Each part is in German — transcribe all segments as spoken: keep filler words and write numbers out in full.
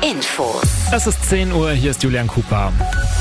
Infos. Es ist zehn Uhr, hier ist Julian Cooper.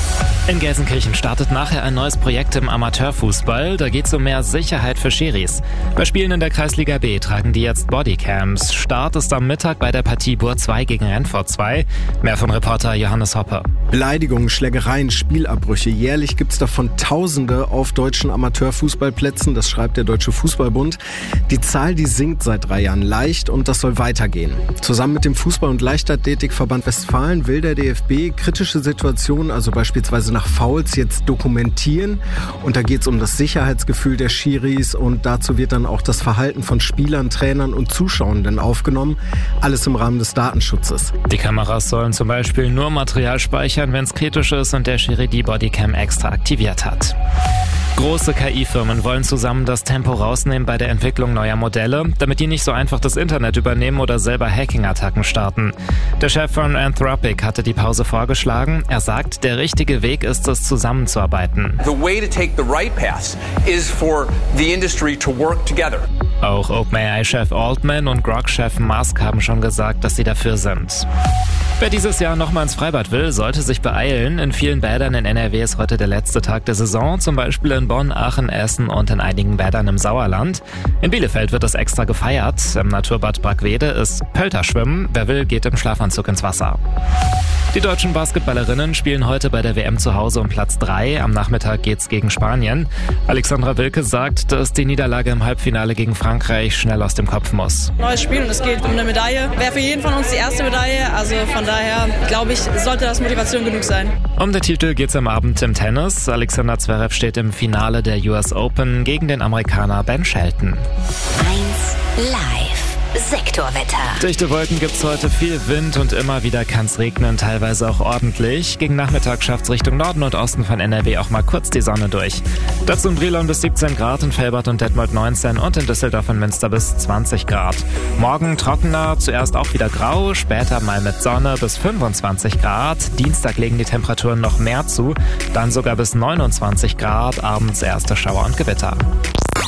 In Gelsenkirchen startet nachher ein neues Projekt im Amateurfußball. Da geht es um mehr Sicherheit für Schiris. Bei Spielen in der Kreisliga B tragen die jetzt Bodycams. Start ist am Mittag bei der Partie Bur zwei gegen Renfort zwei. Mehr von Reporter Johannes Hoppe. Beleidigungen, Schlägereien, Spielabbrüche. Jährlich gibt es davon Tausende auf deutschen Amateurfußballplätzen. Das schreibt der Deutsche Fußballbund. Die Zahl, die sinkt seit drei Jahren leicht und das soll weitergehen. Zusammen mit dem Fußball- und Leichtathletikverband Westfalen will der D F B kritische Situationen, also beispielsweise nach Fouls, jetzt dokumentieren. Und da geht es um das Sicherheitsgefühl der Schiris und dazu wird dann auch das Verhalten von Spielern, Trainern und Zuschauenden aufgenommen. Alles im Rahmen des Datenschutzes. Die Kameras sollen zum Beispiel nur Material speichern, wenn es kritisch ist und der Schiri die Bodycam extra aktiviert hat. Große K I-Firmen wollen zusammen das Tempo rausnehmen bei der Entwicklung neuer Modelle, damit die nicht so einfach das Internet übernehmen oder selber Hacking-Attacken starten. Der Chef von Anthropic hatte die Pause vorgeschlagen. Er sagt, der richtige Weg ist es, zusammenzuarbeiten. The way to take the right path is for the industry to work together. Auch OpenAI-Chef Altman und Grok-Chef Musk haben schon gesagt, dass sie dafür sind. Wer dieses Jahr nochmal ins Freibad will, sollte sich beeilen. In vielen Bädern in N R W ist heute der letzte Tag der Saison, zum Beispiel in Bonn, Aachen, Essen und in einigen Bädern im Sauerland. In Bielefeld wird es extra gefeiert. Im Naturbad Brackwede ist Pölterschwimmen. Wer will, geht im Schlafanzug ins Wasser. Die deutschen Basketballerinnen spielen heute bei der W M zu Hause um Platz drei. Am Nachmittag geht's gegen Spanien. Alexandra Wilke sagt, dass die Niederlage im Halbfinale gegen Frankreich schnell aus dem Kopf muss. Neues Spiel und es geht um eine Medaille. Wäre für jeden von uns die erste Medaille. Also von daher, glaube ich, sollte das Motivation genug sein. Um den Titel geht's am Abend im Tennis. Alexander Zverev steht im Finale der U S Open gegen den Amerikaner Ben Shelton. eins Live. Sektorwetter. Dichte Wolken gibt's heute, viel Wind und immer wieder kann's regnen, teilweise auch ordentlich. Gegen Nachmittag schafft's Richtung Norden und Osten von N R W auch mal kurz die Sonne durch. Dazu in Brilon bis siebzehn Grad, in Velbert und Detmold neunzehn und in Düsseldorf und Münster bis zwanzig Grad. Morgen trockener, zuerst auch wieder grau, später mal mit Sonne bis fünfundzwanzig Grad. Dienstag legen die Temperaturen noch mehr zu, dann sogar bis neunundzwanzig Grad, abends erste Schauer und Gewitter.